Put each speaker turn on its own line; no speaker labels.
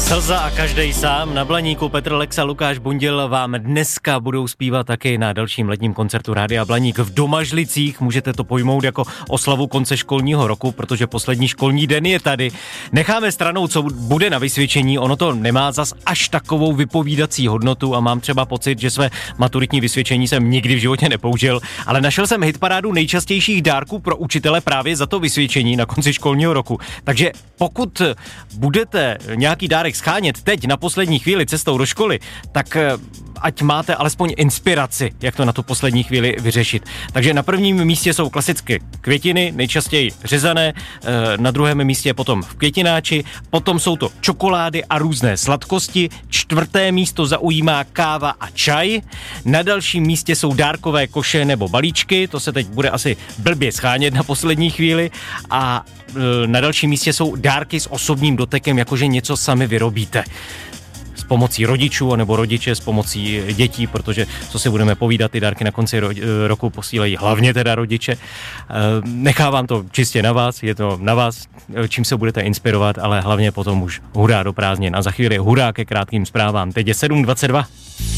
Slza a každej sám. Na Blaníku Petr Lex a Lukáš Bundil vám dneska budou zpívat taky na dalším letním koncertu Rádia Blaník v Domažlicích. Můžete to pojmout jako oslavu konce školního roku, protože poslední školní den je tady. Necháme stranou, co bude na vysvědčení. Ono to nemá zas až takovou vypovídací hodnotu a mám třeba pocit, že své maturitní vysvědčení jsem nikdy v životě nepoužil, ale našel jsem hitparádu nejčastějších dárků pro učitele právě za to vysvědčení na konci školního roku. Takže pokud budete nějaký dárek schánět teď na poslední chvíli cestou do školy, tak ať máte alespoň inspiraci, jak to na tu poslední chvíli vyřešit. Takže na prvním místě jsou klasicky květiny, nejčastěji řezané, na druhém místě potom v květináči, potom jsou to čokolády a různé sladkosti, čtvrté místo zaujímá káva a čaj, na dalším místě jsou dárkové koše nebo balíčky, to se teď bude asi blbě schánět na poslední chvíli, a na dalším místě jsou dárky s osobním dotekem, jakože něco sami vyrobíte. S pomocí rodičů nebo rodiče s pomocí dětí, protože co si budeme povídat, ty dárky na konci roku posílají hlavně teda rodiče. Nechávám to čistě na vás, je to na vás, čím se budete inspirovat, ale hlavně potom už hurá do prázdnin a za chvíli hurá ke krátkým zprávám. Teď je 7:22.